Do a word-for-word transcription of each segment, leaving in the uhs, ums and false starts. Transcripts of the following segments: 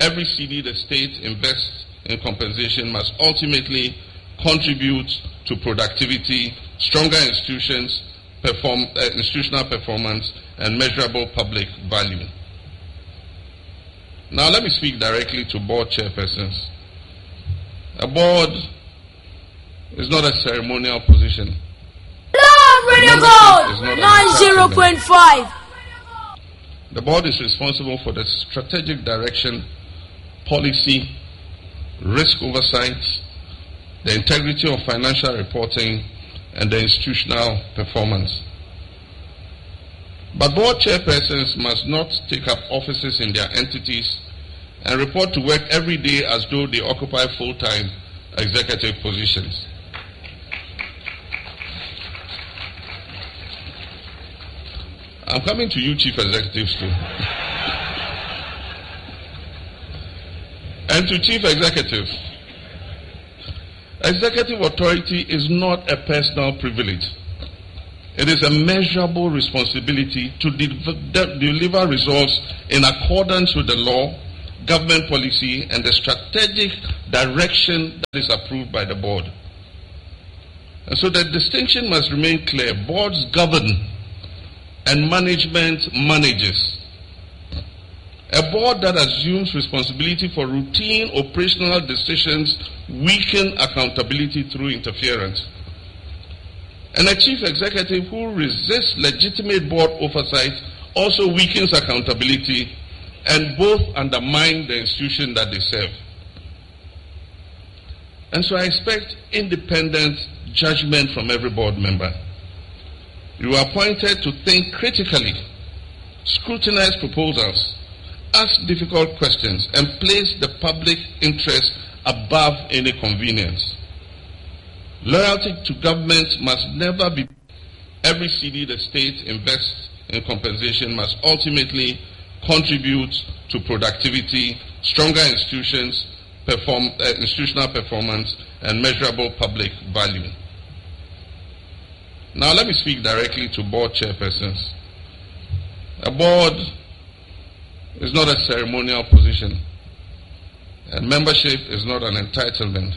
Every C D the state invests in compensation must ultimately contribute to productivity, stronger institutions, perform, uh, institutional performance, and measurable public value. Now let me speak directly to board chairpersons. A board is not a ceremonial position. Radio Gold ninety point five. The board is responsible for the strategic direction, policy, risk oversight, the integrity of financial reporting, and the institutional performance. But board chairpersons must not take up offices in their entities and report to work every day as though they occupy full-time executive positions. I'm coming to you, chief executives, too. And to chief executives, executive authority is not a personal privilege. It is a measurable responsibility to de de deliver results in accordance with the law, government policy, and the strategic direction that is approved by the board. And so the distinction must remain clear. Boards govern and management manages. A board that assumes responsibility for routine operational decisions weaken accountability through interference. And a chief executive who resists legitimate board oversight also weakens accountability, and both undermine the institution that they serve. And so I expect independent judgment from every board member. You are appointed to think critically, scrutinize proposals, ask difficult questions, and place the public interest above any convenience. Loyalty to government must never be. Every C D the state invests in compensation must ultimately contribute to productivity, stronger institutions, perform, uh, institutional performance, and measurable public value. Now let me speak directly to board chairpersons. A board is not a ceremonial position, and membership is not an entitlement.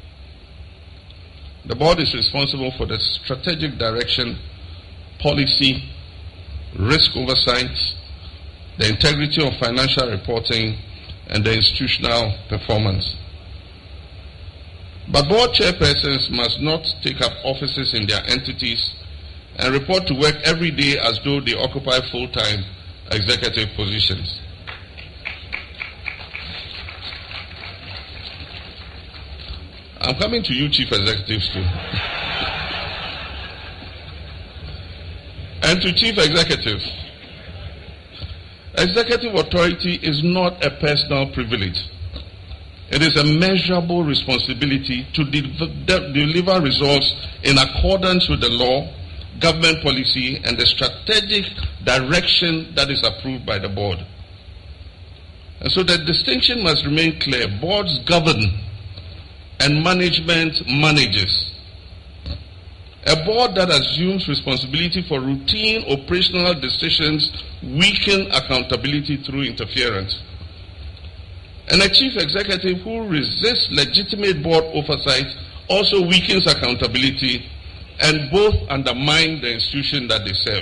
The board is responsible for the strategic direction, policy, risk oversight, the integrity of financial reporting, and the institutional performance. But board chairpersons must not take up offices in their entities and report to work every day as though they occupy full-time executive positions. I'm coming to you, chief executives, too. And to chief executives, executive authority is not a personal privilege. It is a measurable responsibility to de de deliver results in accordance with the law, government policy, and the strategic direction that is approved by the board. And so the distinction must remain clear. Boards govern and management manages. A board that assumes responsibility for routine operational decisions weaken accountability through interference. And a chief executive who resists legitimate board oversight also weakens accountability, and both undermine the institution that they serve.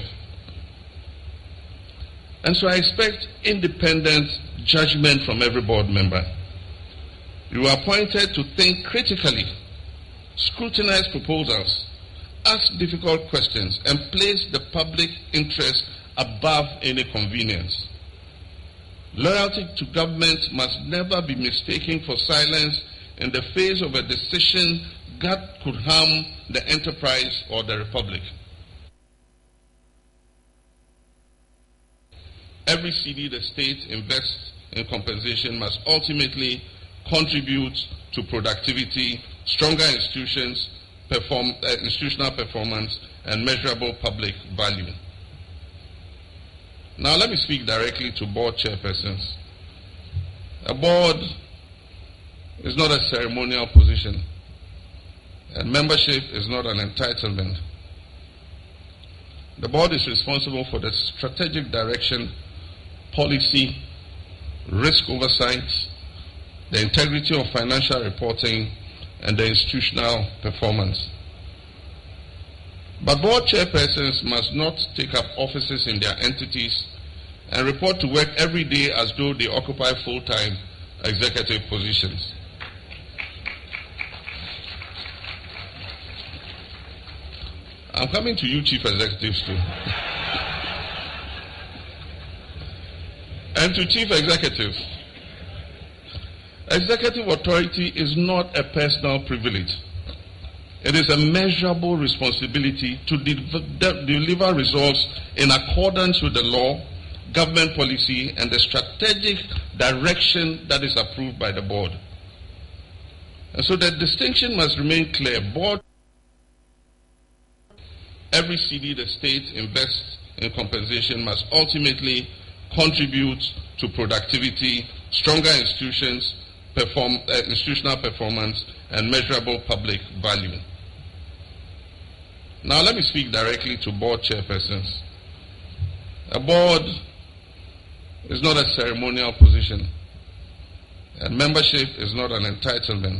And so I expect independent judgment from every board member. You are appointed to think critically, scrutinize proposals, ask difficult questions, and place the public interest above any convenience. Loyalty to government must never be mistaken for silence in the face of a decision that could harm the enterprise or the republic. Every C D the state invests in compensation must ultimately contribute to productivity, stronger institutions, perform, uh, institutional performance, and measurable public value. Now let me speak directly to board chairpersons. A board is not a ceremonial position, and membership is not an entitlement. The board is responsible for the strategic direction, policy, risk oversight, the integrity of financial reporting, and the institutional performance. But board chairpersons must not take up offices in their entities and report to work every day as though they occupy full-time executive positions. I'm coming to you, chief executives, too. And to chief executives, executive authority is not a personal privilege. It is a measurable responsibility to de de deliver results in accordance with the law, government policy, and the strategic direction that is approved by the board. And so the distinction must remain clear. Board, every C D the state invests in compensation must ultimately contribute to productivity, stronger institutions, perform, uh, institutional performance, and measurable public value. Now let me speak directly to board chairpersons. A board is not a ceremonial position, and membership is not an entitlement.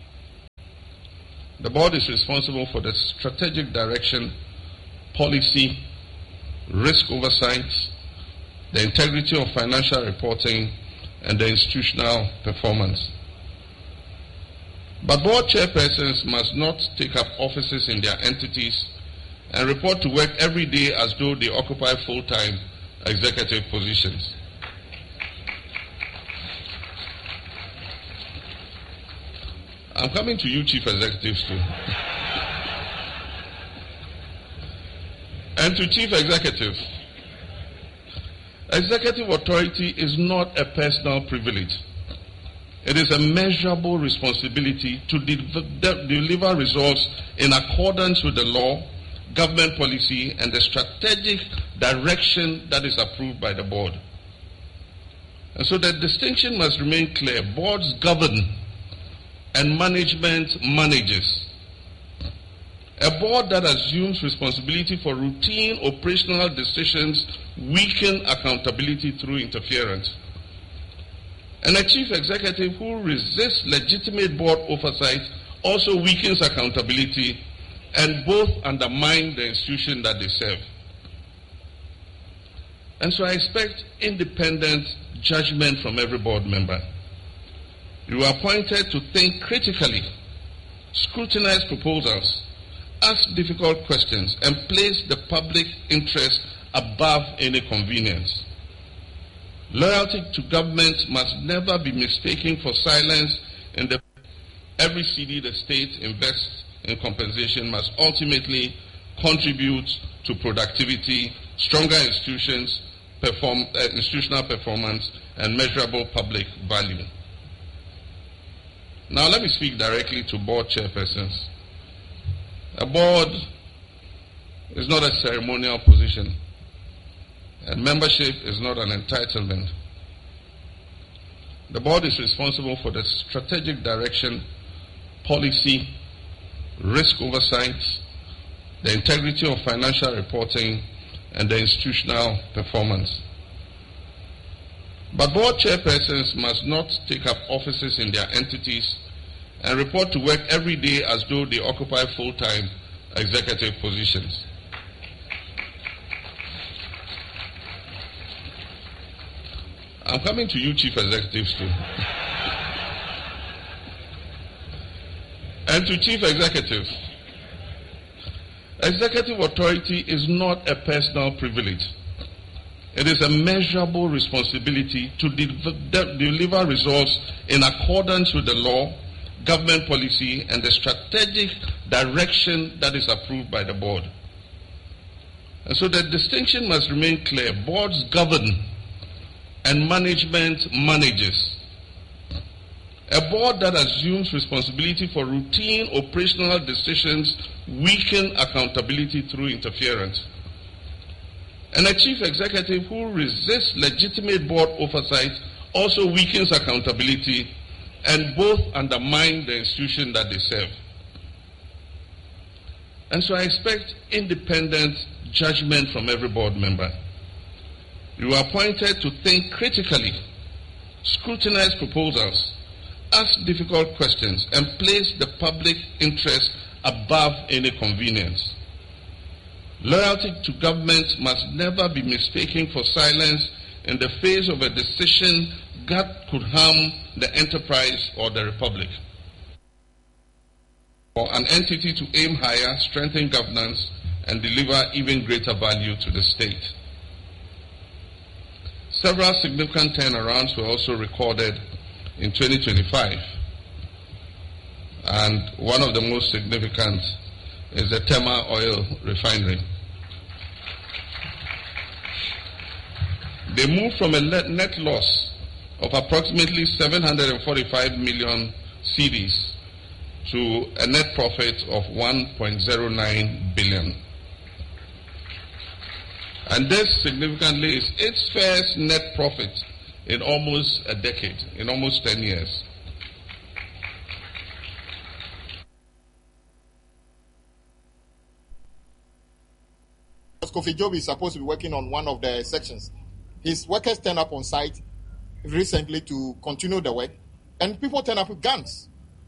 The board is responsible for the strategic direction, policy, risk oversight, the integrity of financial reporting, and the institutional performance. But board chairpersons must not take up offices in their entities and report to work every day as though they occupy full-time executive positions. I'm coming to you, chief executives, too. And to chief executives, executive authority is not a personal privilege. It is a measurable responsibility to de de deliver results in accordance with the law, government policy, and the strategic direction that is approved by the board. And so the distinction must remain clear. Boards govern and management manages. A board that assumes responsibility for routine operational decisions weaken accountability through interference. And a chief executive who resists legitimate board oversight also weakens accountability, and both undermine the institution that they serve. And so I expect independent judgment from every board member. You are appointed to think critically, scrutinize proposals, ask difficult questions, and place the public interest above any convenience. Loyalty to government must never be mistaken for silence, and the, every C D the state invests in compensation must ultimately contribute to productivity, stronger institutions, perform, uh, institutional performance, and measurable public value. Now let me speak directly to board chairpersons. A board is not a ceremonial position, and membership is not an entitlement. The board is responsible for the strategic direction, policy, risk oversight, the integrity of financial reporting, and the institutional performance. But board chairpersons must not take up offices in their entities and report to work every day as though they occupy full-time executive positions. I'm coming to you, chief executives, too. And to chief executives, executive authority is not a personal privilege. It is a measurable responsibility to de de deliver results in accordance with the law, government policy, and the strategic direction that is approved by the board. And so the distinction must remain clear. Boards govern and management manages. A board that assumes responsibility for routine operational decisions weaken accountability through interference. And a chief executive who resists legitimate board oversight also weakens accountability, and both undermine the institution that they serve. And so I expect independent judgment from every board member. You are appointed to think critically, scrutinize proposals, ask difficult questions and place the public interest above any convenience. Loyalty to government must never be mistaken for silence in the face of a decision that could harm the enterprise or the republic. For an entity to aim higher, strengthen governance, and deliver even greater value to the state. Several significant turnarounds were also recorded in twenty twenty-five. And one of the most significant is the Tema Oil Refinery. They moved from a net loss of approximately seven hundred forty-five million cedis to a net profit of one point zero nine billion. And this significantly is its first net profit in almost a decade, in almost ten years. Kofi Job is supposed to be working on one of the sections. His workers turned up on site recently to continue the work, and people turn up with guns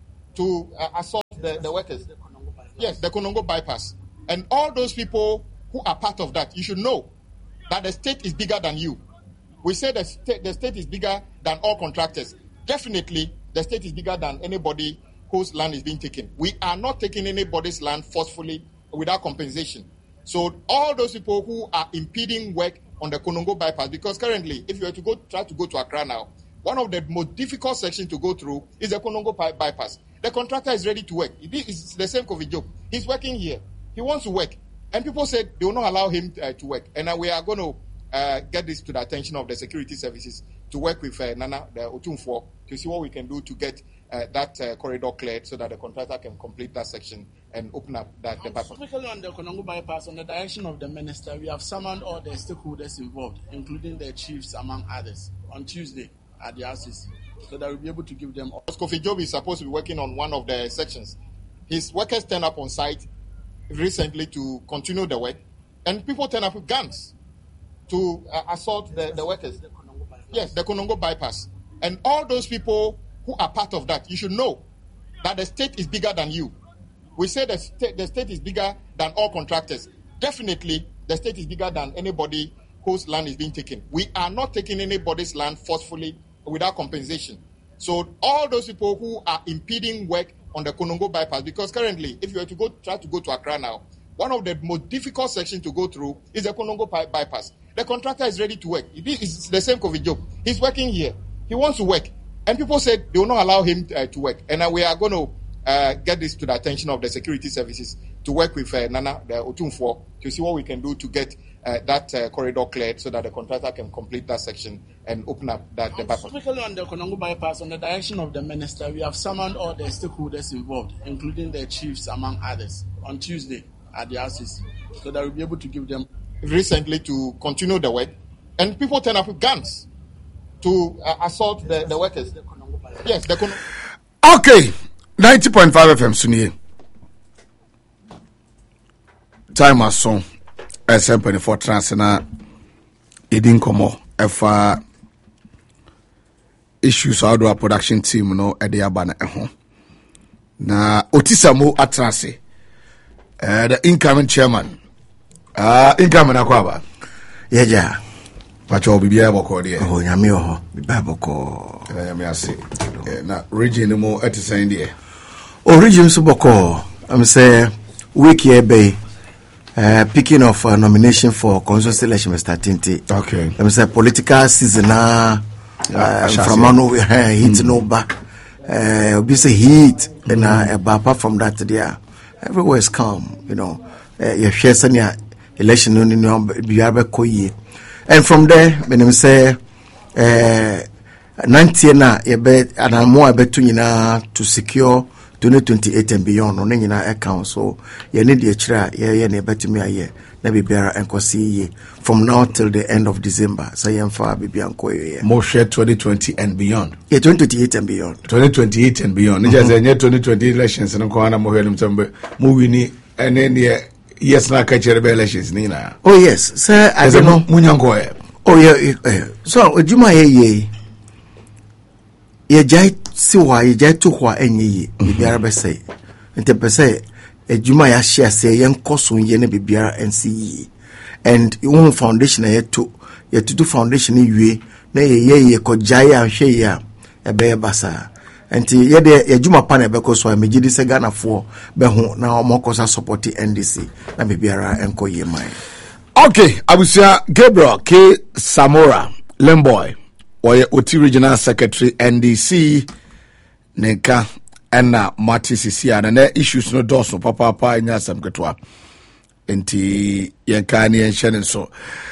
to uh, assault the, the workers. Yes, the Konongo bypass. And all those people who are part of that, you should know that the state is bigger than you. We say the state, the state is bigger than all contractors. Definitely, the state is bigger than anybody whose land is being taken. We are not taking anybody's land forcefully without compensation. So all those people who are impeding work on the Konongo bypass, because currently, if you were to go try to go to Accra now, one of the most difficult sections to go through is the Konongo bypass. The contractor is ready to work. It's the same Kofi Job. He's working here. He wants to work. And people said they will not allow him uh, to work. And uh, we are going to uh, get this to the attention of the security services to work with uh, Nana, the Otumfuo, to see what we can do to get uh, that uh, corridor cleared so that the contractor can complete that section and open up that the bypass. Specifically on the Konongo bypass, on the direction of the minister, we have summoned all the stakeholders involved, including the chiefs, among others, on Tuesday at the R C C, so that we'll be able to give them all. Kofi Job is supposed to be working on one of the sections. His workers turned up on site recently to continue the work, and people turn up with guns to uh, assault the, the workers. The Konongo bypass. Yes, the Konongo bypass. And all those people who are part of that, you should know that the state is bigger than you. We say the state, the state is bigger than all contractors. Definitely, the state is bigger than anybody whose land is being taken. We are not taking anybody's land forcefully without compensation. So all those people who are impeding work on the Konongo bypass, because currently, if you were to go try to go to Accra now, one of the most difficult sections to go through is the Konongo bypass. The contractor is ready to work. It's the same Kofi Job. He's working here. He wants to work. And people said they will not allow him uh, to work. And uh, we are going to uh, get this to the attention of the security services to work with uh, Nana, the Otumfuo, to see what we can do to get uh, that uh, corridor cleared so that the contractor can complete that section and open up that the bypass. Specifically on the Konongo bypass, on the direction of the minister, we have summoned all the stakeholders involved, including the chiefs, among others, on Tuesday at the R C C, so that we'll be able to give them recently to continue the work, and people turn up with guns to uh, assault the, the workers. The Konongo bypass. Yes, the Konongo. Okay, ninety point five F M Sunye. Time as song. S M twenty-four Transena Edin Komo Efa issues out our production team no ede abana eho na Otisamo Atrase uh, the incoming chairman ah uh, incoming akwaba yeja pacho bibia boko de oh nyame ho bibia boko nyame ase na region mo etisan de oh region so boko am say week here be Uh, picking of uh, nomination for constituency election starting to okay let me say political season uh, uh from no uh, heat mm. no back uh we say heat mm. and uh, but apart from that there everywhere is calm, you know. Uh, you share senior election no no be and from there when me say uh ninety na e be anamo abetu nyina to secure twenty twenty-eight and beyond on any account. So you need the chira yeah yeah better me a year na be beara enkosi from now till the end of December. So you far be anko ye more share twenty twenty and beyond. Yeah, twenty twenty-eight and beyond. twenty twenty-eight and beyond. Just say twenty twenty elections no ko na mo hwelum tambe mo wini and then yes na ka chere elections ni na. Oh yes, sir, I don't know munyanko e. Oh yeah, so ojuma ye ye ye jai si wa ye to ho enye yi bibiara be say ente pe say ejuma ya share say yen koso ye na bibiara ensi yi and one foundation ye to ye to do foundation wie na ye ye ko jaya ahwe ya ebe basa enti ye de ejuma pa na be ko so amegidi se Ghana fo be ho na omokosa support N D C na bibiara enko ye mai. Okay, abusia Gabriel K Samora Lemboy Oye Oti Regional Secretary N D C Neka Ena Mati Sisia na issues no doso papa papa nya sam ketwa enti yenka ni enhye so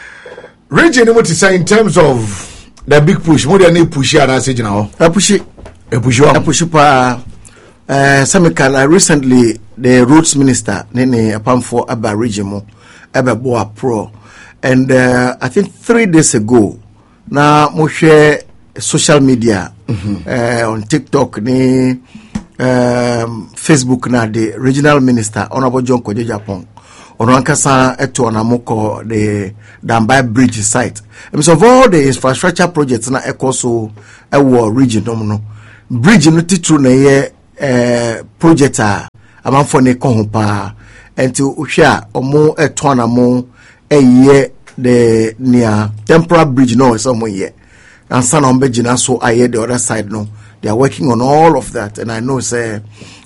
region what to say in terms of the big push more than push ya na say gina ho e push e push e push pa eh samikala recently the roads minister nene apamfo aba region mo aba boa pro and uh, I think three days ago na mo share social media mm-hmm. uh, on TikTok ni um, Facebook na the regional minister Honorable John Kojo Japan ono ankasa eto onamoko the Dambai bridge site and so of all the infrastructure projects na ekoso ewo region no no bridge no titru na ye uh, project a amanfo ne ko ho pa enti ohwe a omo eto onamo eye the near temporary bridge no somewhere here and son on Bejina so I hear the other side no they are working on all of that and I know say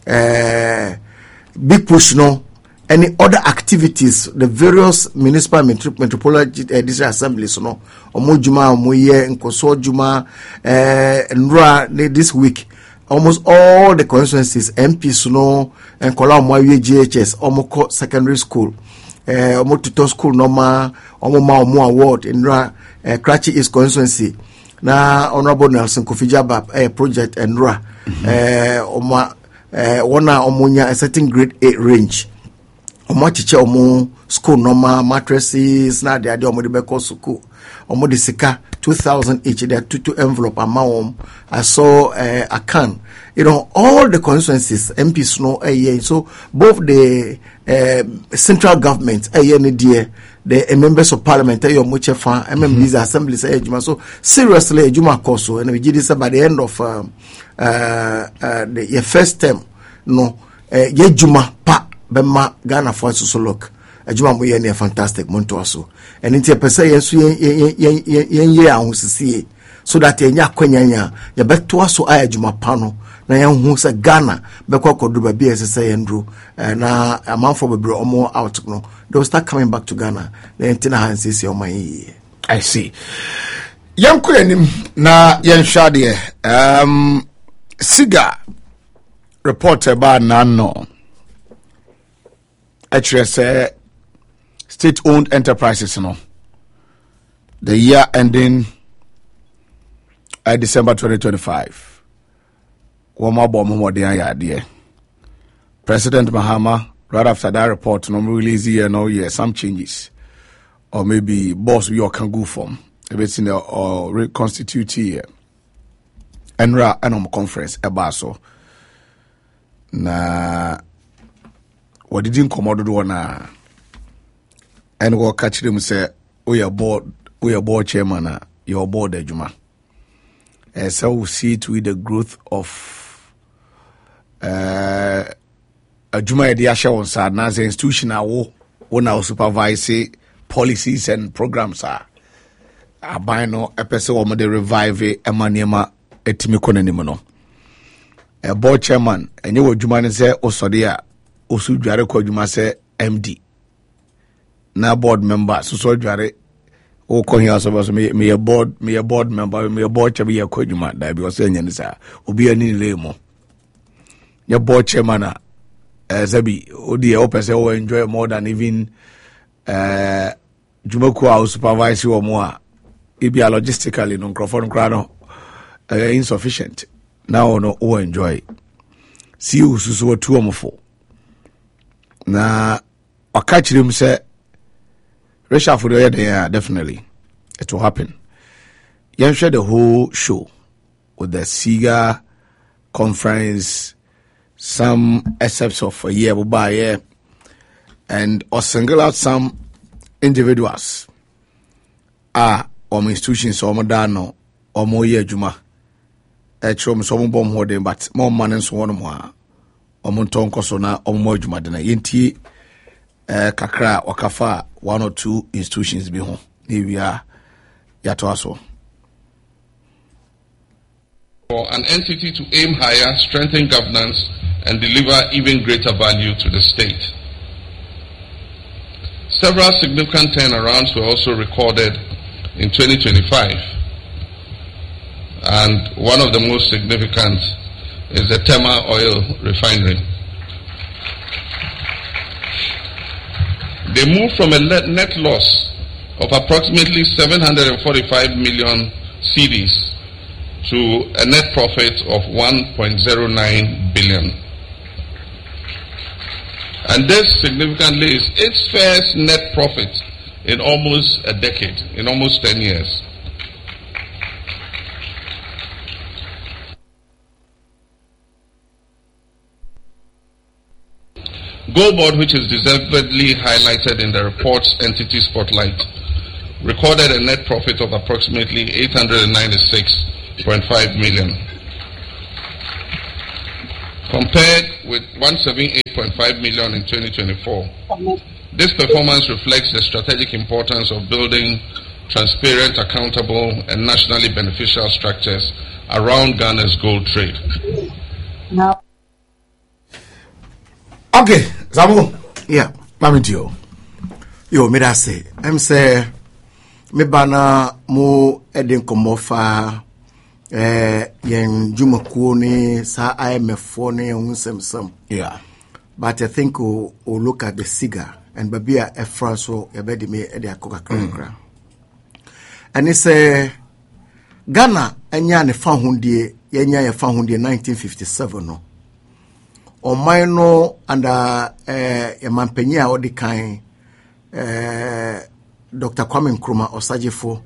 uh, big push no any other activities the various municipal metropolitan uh, district assemblies no omo juma omo ye nkoso juma uh, nra this week almost all the constituencies M Ps no and kola omo G H S omo secondary school eh omo tutor school normal omo ma omo award in ra eh, Karachi East constituency na Honorable Nelson Kofi Jabab eh, project and ra mm-hmm. eh omo eh wona omo nya a certain grade eight range omo chiche omo school normal mattresses na de ade omo de beko school omo de sika two thousand each there two two envelope amount I saw uh, a can you know all the constituencies M Ps no eh so both the uh, central government eh dear the uh, members of parliament eh your much fan M M Ds assemblies eh juma so seriously juma koso and we did this by the end of um, uh, uh, the your first term no eh ye juma pa bema Ghana for so look ajuma mo ye na fantastic monto aso and nti pese yesu yen yen yen ye ahosisi so that enya kwanyanya ya beto aso ajuma pa no na yen hu se Ghana be kwakodu ba bi esese yendru na amanfo bebre omo out no they will start coming back to Ghana then tina hansisi o man. I see yanko enim na yen hwade um Siga reporter ba nanno actually say state-owned enterprises, you know, the year ending uh, December twenty twenty-five. One more bomb, more than President Mahama, right after that report, no release here, no yeah, some changes, or maybe boss we all can go from if it's in the or reconstitute here. Enra Enom conference, Ebaso. Na what didn't come out of one na. And we'll catch them say, we are board, we are board chairman, uh, your board, Juma. And so we see to the growth of uh, a Juma Ediasha on Sad as an institutional one our supervise policies and programs are. I buy no episode of the revive a maniama etimikonemino. A board chairman, and you were Juma say, Osodia, Osu Jareko Juma say, M D. Na board member so so dware o ko here so me me a board me a board member me a board chairman ya kodwuma da because enya ni sa obi ani le mo ya board chairman a eh sabi odi e opese o enjoy more than even eh jumaku a supervise wo mo a e be logistically no microphone kra no uh, insufficient now no o enjoy see you so two omfo na akachirem say Resha for the yeah, definitely it will happen. You share the whole show with the Siga conference, some excerpts of a year by year, and or single out some individuals are or institutions or modano or more year juma chom so mo bom ho den but mo man nso wono mo a omo nton koso na omo adwuma de na yentie eh kakra wakafa one or two institutions bi ho na wia ya to aso. For an entity to aim higher, strengthen governance, and deliver even greater value to the state. Several significant turnarounds were also recorded in twenty twenty-five, and one of the most significant is the Tema Oil Refinery. They moved from a net loss of approximately seven hundred forty-five million cedis to a net profit of one point zero nine billion. And this significantly is its first net profit in almost a decade, in almost ten years. Goldboard, which is deservedly highlighted in the report's entity spotlight, recorded a net profit of approximately eight hundred ninety-six point five million, compared with one hundred seventy-eight point five million in twenty twenty-four. This performance reflects the strategic importance of building transparent, accountable, and nationally beneficial structures around Ghana's gold trade. Now, okay, Zamu. Yeah. Mamitio. Yo, me da say. I'm say me bana mo edin komofa eh yen jumakuo ni sa I M F ne unsem sem. Yeah. But I think we we'll look at the cigar and babia e franso e be di me e di akoka kra. And it's a Ghana enya ne fa hundie yenya ye fa hundie nineteen fifty-seven no. Oman no under eh yampanyi a odi kan eh Doctor Kwame Nkrumah Osajifo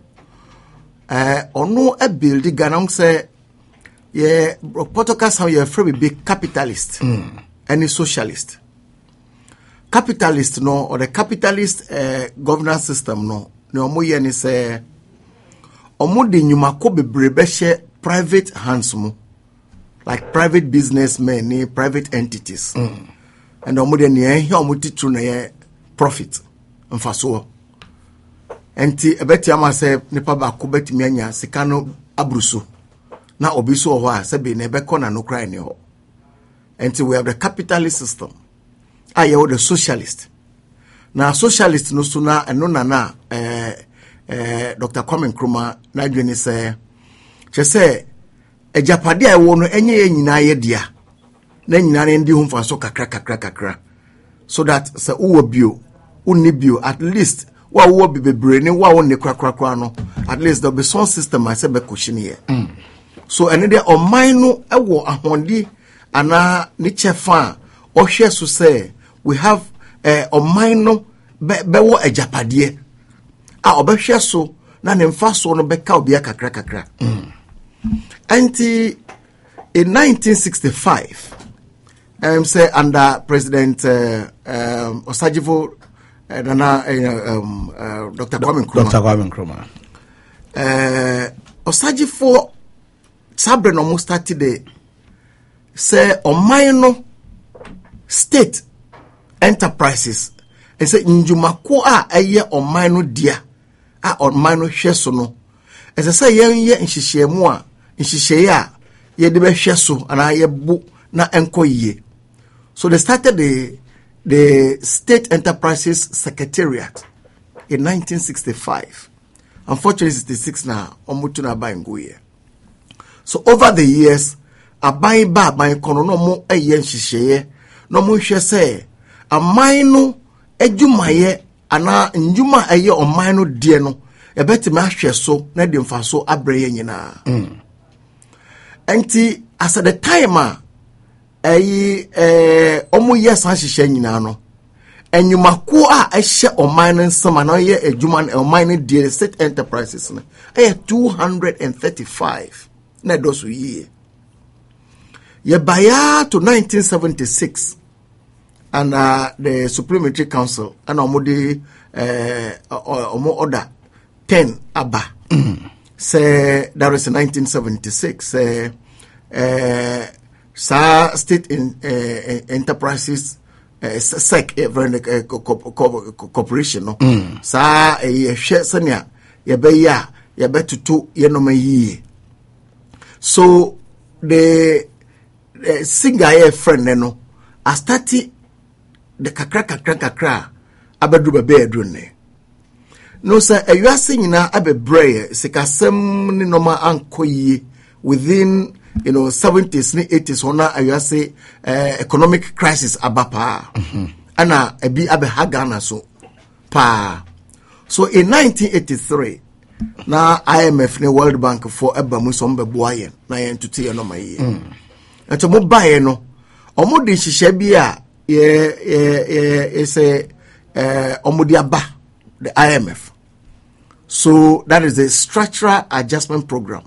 eh ono e build Ghana say ye protocol how you free be capitalist mm. and socialist. Capitalist no or the capitalist uh, governance system no no omo ye ni say omo de nyuma ko bebrebe hye private hands mu, like private businessmen ni private entities mm. and omo de ne he omo titru na ye profit mfaso enti ebeti ama say nipa ba ko betimi anya sika no abruso na obi so ho a se be na ebeko na no cry ni ho. Enti we have the capitalist system. Ah, you the socialist. Now socialist no suna eno na na eh eh Doctor Kwame Nkrumah na dwene say che say ejapade a wo no enye ye nyina ye dia na nyina ne ndi hu mfa so kakra kakra kakra so that say uwo bio unni bio at least wa wo bebebre ni wa wo ne krakra kra no at least there be some system I say be question here. Mm. So ene de oman no ewo ahondi ana ni chefa o hwe so say we have eh oman no be wo ejapade a obehwe so na ne mfa so no beka obi kakra kakra. Mm. Anti in nineteen sixty-five um say under President uh, um Osajifo uh, Nana uh, um uh, Doctor Kwame Nkrumah Doctor Kwame Nkrumah uh Osajifo sabre no mo started the say oman no state enterprises e say njumako a eye oman no dia a oman no hwe so no e say yen ye nhyehyemu a nhyehyeye a ye de be hwe so ana ye bu na enkoyie. So they started the the State Enterprises Secretariat in nineteen sixty-five. Unfortunately sixty-six now omutu na ba ngoye. So over the years abai ba abai kono no mo eye nhyehyeye no mo hwe say aman no adwumaye ana ndwuma eye oman no die no e betime ahwe so na de mfa so abreye nyina. Mm. Enti as at the time a ayi eh omo yes ahyehyɛ nyina no enwumako a ehye oman no nsama na ye adwuma oman no die state enterprises no eh two hundred thirty-five na do so yie. Ye baya to nineteen seventy-six and uh, the Supplementary Council and omode eh omo order ten aba. Mm. Say that was in nineteen seventy-six say uh, sa state in, uh, enterprises uh, S E C uh, corporation no mm. sa eh hwe senia ye be ya ye betutu ye no mayi. So the, the singer ye friend no I started the kakra kakra kakra abedu be be adru ne no sir ewiase nyina abebrɛ sikasɛm ni normal ankoyi within you know seventies ni eighties ona ewiase uh, economic crisis abapa mm-hmm. ana ebi abeha Ghana so pa. So in nineteen eighty-three na I M F ne World Bank for eba mu so mbeboa yen na yen tutu ye no maye eto mo bae no omo de hihye bia ye ye say eh omo de aba the I M F. So that is the structural adjustment program.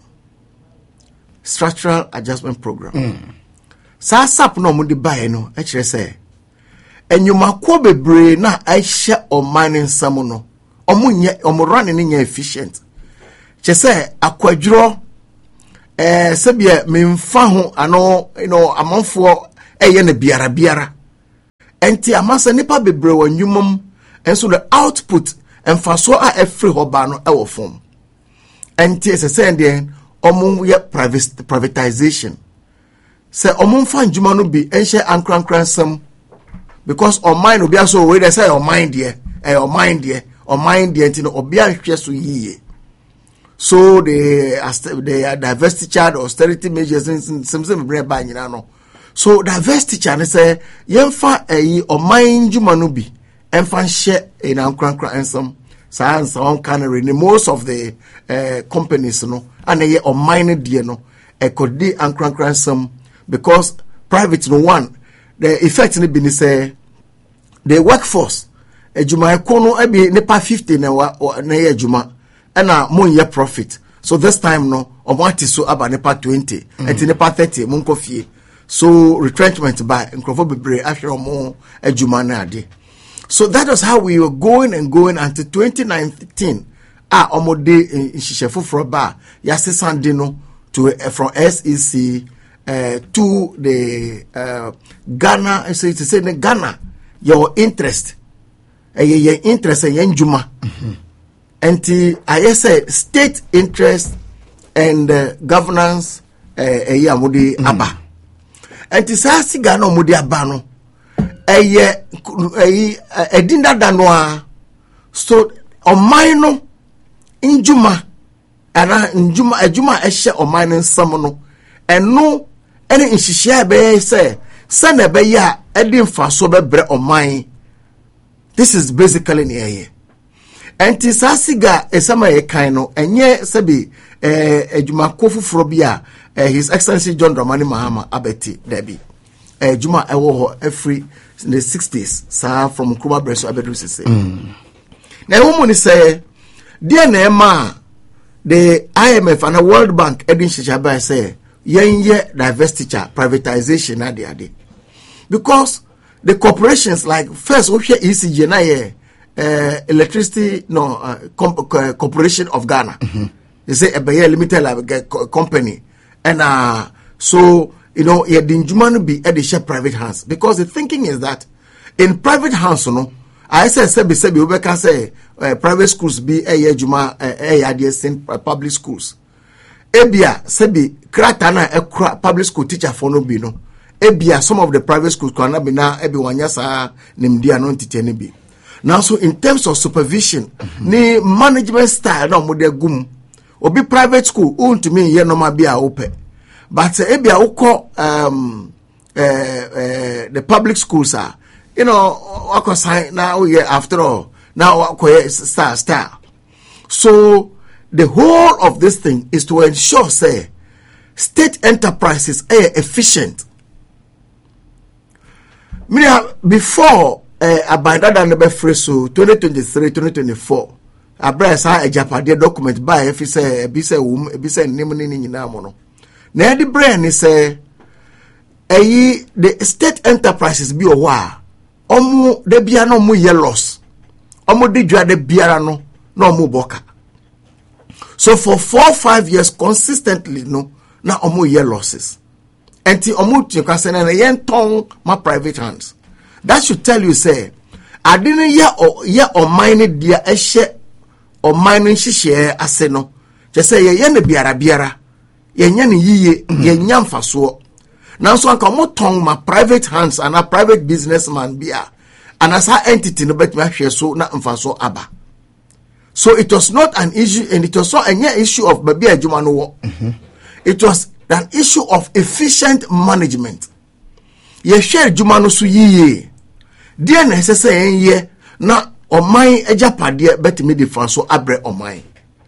Structural adjustment program. Mm. Sa sap no omo de bae no e kire say enyuma ko bebre na ahye o mining sam no omo nye omo run ni nya efficient. Che say akwaduro eh sebia memfa ho ano you know amanfo eye na biara biara. Enti amasa nipa bebre wanyumam enso the output emfaso a every hoba no e wo form. Enti se say den omo ye private privatization. Say omo mfa njuma no bi enhye ankrankran because on mine obi aso we dey say on mind there eh on mind there on mind there enti no obi ahwe so yiye. So the the diversity child austerity measures some some bring back you know. So diversity child say yemfa eh on mind juma no bi emfa share in ankrankran ensam science on canary most of the uh, companies no and ye on mind there no e could di ankrankran some because private no one the effect ni bi ni say the workforce ejuma ekono e bi nipa fifty na na ye ejuma ena mon ye profit. So this time no omati so aba nipa twenty mm-hmm. enti nipa thirty mon kofie. So retrenchment by nkrofo bebre ahwe omo ejuma na ade. So that was how we were going and going until twenty nineteen. Ah omode nhihye foforo ba yase sande no to uh, from S E C uh, to the uh, Ghana. So to say the Ghana your interest eh your interest eh njuma mm-hmm. Enti I say state interest and uh, governance eh eh amudi mm. aba. Enti sa siga no amudi aba no eh eh edinda danoa so oman no njuma ana njuma ejuma ehye oman no nsam no eno ene nhihye be say se na be ya edi mfaso be bre oman. This is basically near here. Enti sasiga esama ye kan no enye sebi eh ejuma kofufuro bia eh, His Excellency John Dramani Mahama abeti debi eh juma ewo ho every in the sixties sa from Nkrumah Breso abedu sese mm. Na ewo ni say dia na ema the I M F and the World Bank edin shishaba say yenye diversity privatization na de ade because the corporations like first we hear E C G na ye Uh, electricity no uh, comp- uh, corporation of Ghana. Mm-hmm. They say a Bayer limited like, uh, company and uh, so you know yeah the injuman be at the share private hands because the thinking is that in private hands you know I say sebi sebi we can say uh, private schools be a year juma a adjacent public schools ebia sebi kratana a public school teacher for no be no ebia some of the private schools can be na ebi wanya sa nimdia no ntitene bi. Now, so in terms of supervision, mm-hmm. ni management style no mo de gum. Obi private school, un to me ye no ma bia open. But e bia uko um uh, uh, the public schools are, you know, wako sign now yeah after all. Now wako star star. So the whole of this thing is to ensure say state enterprises are efficient. Before Uh, abanda da nebe freso twenty twenty-three twenty twenty-four abra sa ejapade document by efi say ebi say wum ebi say nim ni nyina mo no na edi brain ni say eyi the state enterprises bi o wa omu de bia no mu ye loss omu de dwa de biara no na omu boka so for four five years consistently no na omu ye losses enti omu tikase na yen ton my private hands. That should tell you say I didn't hear or yeah or mine dear a share or mining share ase no. Just say ye yen biara biara. Ye nyan ye ye nyam faso. Now so anka mo ton my private hands and a private businessman bia. And as our entity no bet me share so na mfaso aba. So it was not an issue, and it was not an issue of baby adwuma no wo. It was an issue of efficient management. Ye share adwuma no so yiye. Dear na say ye na oman ejapade betimi de fanso abre oman.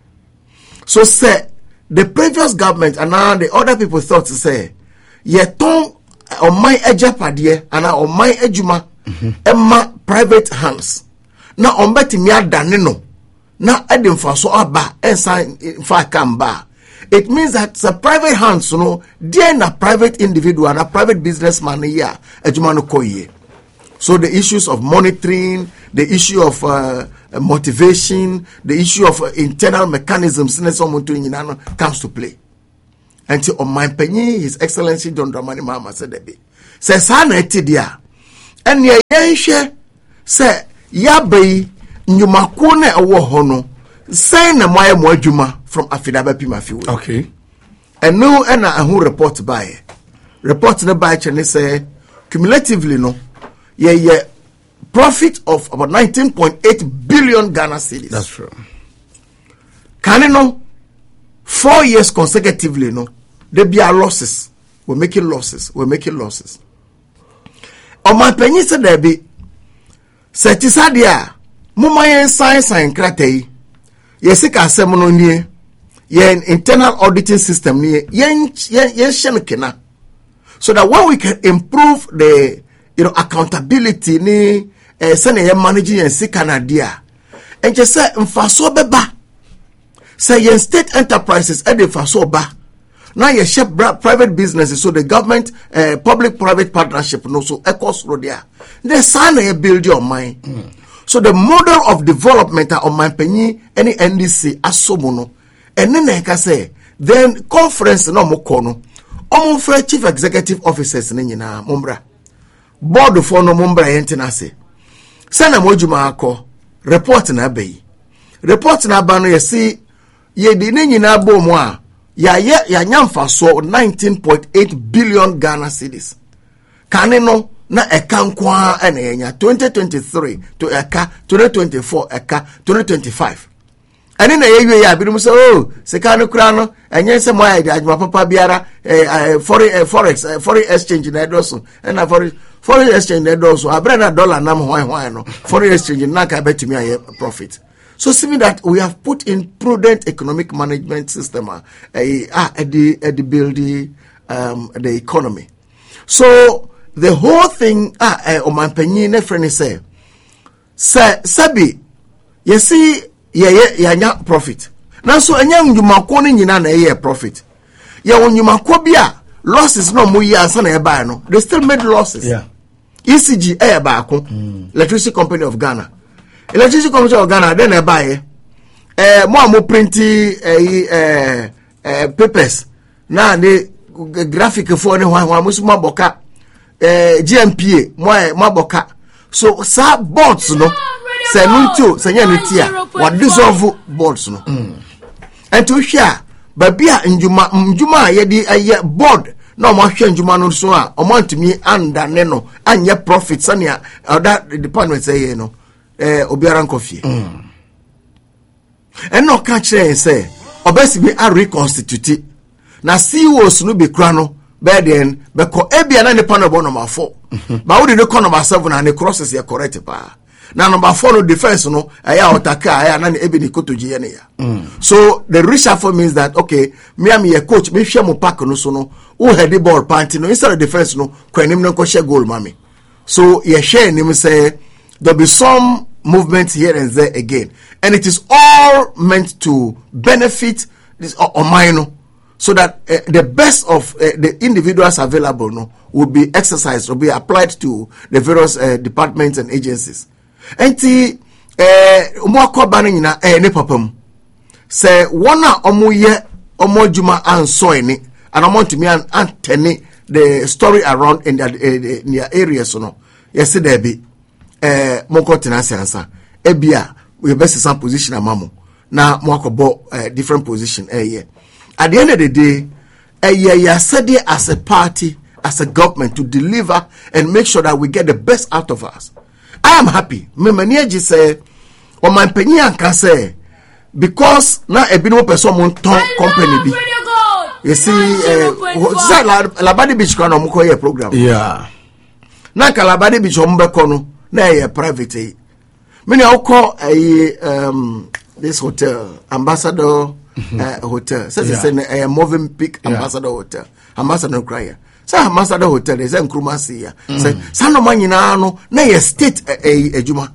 So say the previous government and now the other people thought to say ye ton oman ejapade and oman adwuma emma private hands. Na on betimi adane no. Na edim fanso aba ensan fa kamba. It means that the private hands you know dear na private individual and a private businessman here adwuma no koye. So the issues of monitoring, the issue of uh, motivation, the issue of uh, internal mechanisms comes to play. Until on my penny, His Excellency John Dramani Mahama said that. Say, sana etidia. And ye yenshe, say, yabe, nyumakune awo hono, say na mwae mwajuma from Afidaba Pimafiwe. Okay. And no, and I who report by. Report na by chene say, cumulatively no, yeah, yeah, profit of about nineteen point eight billion Ghana cedis. That's true. Can you know, four years consecutively, no, there be our losses. We're making losses. We're making losses. On my penny said there be, Setisadia, Mumayan science and crate, Yesika semono near, yen internal auditing system near, yen, yen, yen shenekena. So that when we can improve the you know accountability ni eh say na managing and see Canada and just say mfaso beba say yen state enterprises e dey faso ba now ye share private businesses so the government uh, public private partnership no so ecos road there they sign a build your mind mm. So the model of development on my penny any N D C asomo no and then I say then conference no mo kono omo fra chief executive officers ni nyina mombra board for no mumbra yentina se sana mojuma akọ report na abai report na aba no ye si ye di ne nyina bo mu a ya ye ya nyamfa so nineteen point eight billion Ghana cedis kane no na eka nkwa ena yenya twenty twenty-three to eka twenty twenty-four eka twenty twenty-five ani na yewe ya bi mu se oh se kanu kura no enye se mo ya di adwuma papa biara eh, foreign forex foreign exchange na edoso na foreign foreign exchange na edoso abra na dollar nam hwan hwan no foreign exchange na ka betimi aye profit. So seeing that we have put in prudent economic management system uh, uh, at the at the building um the economy. So the whole thing ah uh, uh, my penny friend say say sabi you see yeah yeah yeah profit now so enya ndwuma ko ni nyina na yeah profit yeah ndwuma ko bia losses no mo yi ansa na e buy no they still made losses. Yeah. E C G e ba ko Electricity Company of Ghana Electricity Company of Ghana then e buy eh mo mo printi eh eh eh papers na the graphic for ni hwan hwan mo so maboka eh G M P A mo maboka so sa bonds no say nunto say nya netia what dissolve boards no and to share babia njuma njuma ye di aye board no mo hwe njuma no so a o montimi anda ne no anye profit sania that department say no eh obiara nkofie and no catch say obesi be a reconstitute na C E Os no be kra no beden be ko ebia na ne panel bo number four ba wo de ne number seven and the crosses ya correct pa. Now number four no defense no aya otaka aya na ebe ni kotoji ye ne ya. So the reshuffle means that okay me am your coach me hwe mo pack no so no wo head the ball panty no instead of defense no kwanim no ko share goal mami. So ye share him say there be some movement here and there again and it is all meant to benefit this Omaino so that uh, the best of uh, the individuals available no will be exercised or be applied to the various uh, departments and agencies. Enti eh umo akoba nyina eh ne papam se wona omo ye omo djuma anso ni and omo ntumi antene the story around in their, in their areas, you know, yes, there be eh moko tenase ansa ebia we best some position amamo na moko bo uh, different position eh yeah. At the end of the day, eh yeah, you said there as a party, as a government to deliver and make sure that we get the best out of us. I am happy. Me manager say o man penny can say because na e bi no person mon ton company bi. You see, uh, la Labadi Beach kono mko ye program. Yeah. Na ka Labadi Beach ombe kono na ye private. Many oko a um this hotel Ambassador mm-hmm. uh, hotel. Says yeah. It's a, a moving peak yeah. Ambassador hotel. Ambassador Cryer. Say Ambassador hotel is en Nkrumah ya. Say sano man nyina no na ye state a ejuma.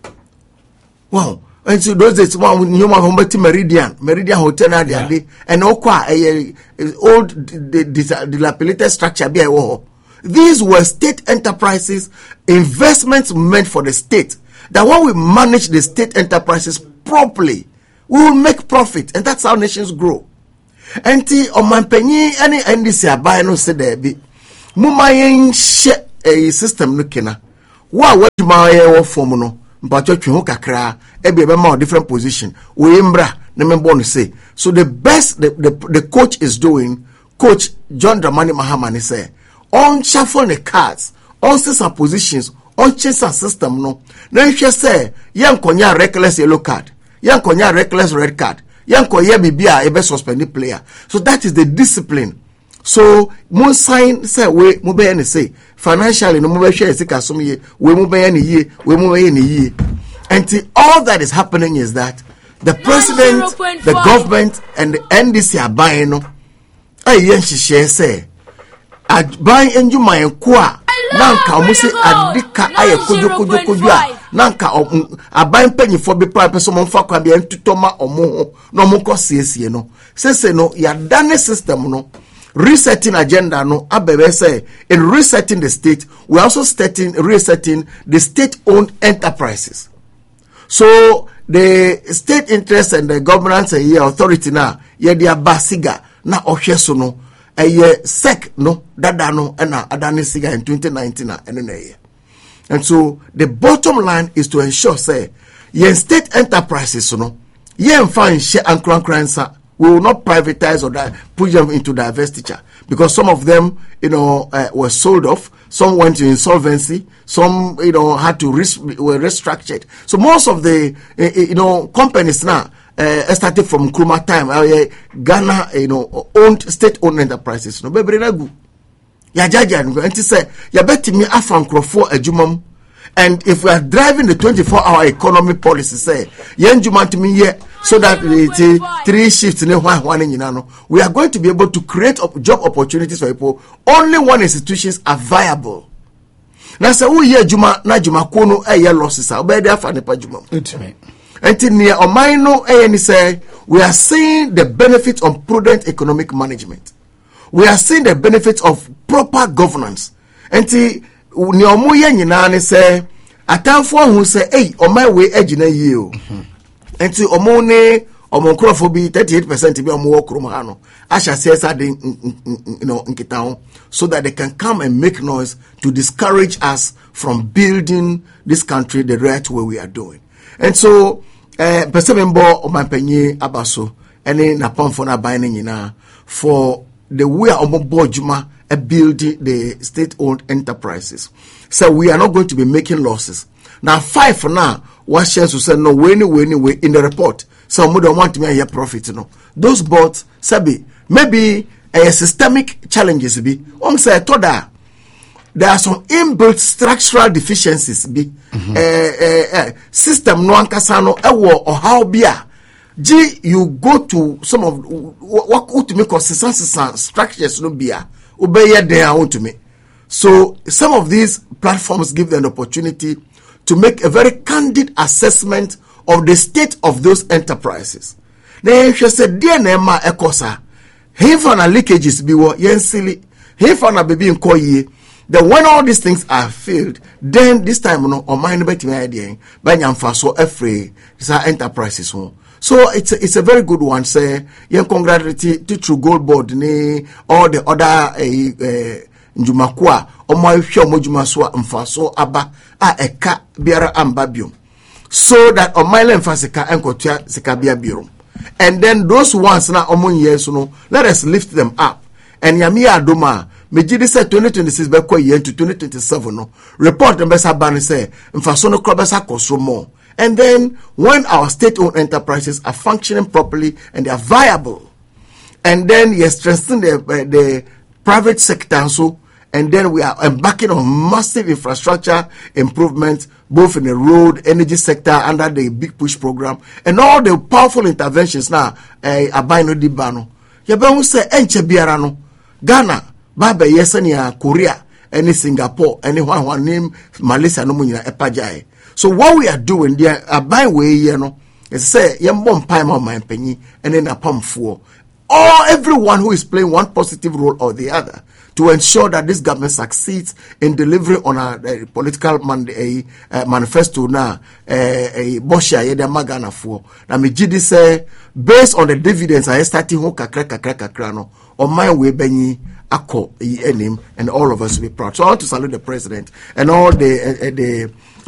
Wow. And so those days, one you want to Meridian, Meridian Hotel, na yeah. and okwa a old dilapidated structure. Be These were state enterprises, investments meant for the state. That when we manage the state enterprises properly, we will make profit, and that's how nations grow. And the omanpenyi any N D C abai no say there be mumayen she a system no kena. Wa wa jumaye wo form no. But you kakra ebe be more different position we mbra na me born say so the best the, the the coach is doing coach John Dramani Mahama say on shuffle the cards on some positions on chase a system no na hwe say yan konya reckless yellow card yan konya reckless red card yan konya bibia e be suspend the player so that is the discipline. So mo sign say we mo be any say financially no mo be share sika som ye we mo be any ye we mo be any ye and all that is happening is that the president the government and the N D C are buying no ay yen hihye say buy enjuma enko a nanka mo say adika aye kojo kojo kojo a nanka aban panyifo be pra person mo fa kwa be entutoma omo no mo kosiesie no sese no ya dane system no resetting agenda no abebe say in resetting the state we also starting resetting the state-owned enterprises. So the state interest and the governance and the authority now ye dia basiga na ohwe so no eye sec no dada no na adane siga in twenty nineteen and na ye. And so the bottom line is to ensure say ye state enterprises no ye mfa share ankrankransa. We will not privatize or di- put them into divestiture because some of them, you know, uh, were sold off. Some went to insolvency. Some, you know, had to res- were restructured. So most of the, uh, you know, companies now uh, started from Nkrumah time. Uh, Ghana, you know, owned state-owned enterprises. No, baby, nagu. Ya jaja ngo. Enti say ya beti mi afan krofo adwumam. And if we are driving the twenty-four hour economy policy, say, yen juman to me ye, so that uh, three shifts in one one in Yinano, we are going to be able to create op- job opportunities for people. Only one institutions are viable. Now, say, oh, yeah, Juma, na Juma Kono, a year losses, I'll be there for the Pajuma. Until near Omaino, a say, we are seeing the benefits of prudent economic management. We are seeing the benefits of proper governance. Until ni omo ye nyina ne say atamfo hu say hey o my way agina yie o enti omo ne omo nkrofo bi thirty-eight percent bi omo wo krom ha no asha say say you know nkita ho so that they can come and make noise to discourage us from building this country the right way we are doing. And so eh pesembo o mampanyi abaso ene na pamfo na ban nyina for the way omo bojuma a building the state-owned enterprises. So we are not going to be making losses. Now five for now, what shares to say no way anyway anyway in the report. So we don't want to make a profit, you know. Those boards, sabi, maybe a systemic challenges be. On say toda, there are some inbuilt structural deficiencies be. Mm-hmm. Uh, uh, uh, system no ankasano ewo or how bia. G you go to some of what could make consistency structures no bia. Obey there want to me. So some of these platforms give them an opportunity to make a very candid assessment of the state of those enterprises. Then she said, dear Nema Ekosa, if on a leakages be what yen silly, if on a baby in koye, then when all these things are failed, then this time no or mind bet me idea, Banyam Faso Efre, these are enterprises home. So it's a, it's a very good one. Say, yen congratulate to True Gold Board, ne all the other uh, uh, ndwumako a omo ahwe omo dwuma so a mfaso aba a eka biara amba biom so that omaile mfasika enkotua sika bia biom. And then those ones na omo years no let us lift them up. And yami adoma mejidi say twenty twenty-six be kwa year to twenty twenty-seven no report them besa ban say mfaso no krobesa koso more. And then when our state-owned enterprises are functioning properly and they are viable, and then you strengthen the uh, the private sector so, and then we are embarking on massive infrastructure improvements both in the road, energy sector under the Big Push program, and all the powerful interventions now. Abino di bano. Yabe say enche biara no Ghana, Baba yesenia Korea, any Singapore, any one one name Malaysia no munya epajai. So what we are doing there, abai way you know, is say yambom paima my penny and then a pump for or everyone who is playing one positive role or the other to ensure that this government succeeds in delivering on a, a political mand- a, a manifesto na a bosha yeda magana for. Na me jidi say based on the dividends I starting ho kakra kakra kakra no on my way benyi ako enim and all of us will be proud. So I want to salute the president and all the uh, the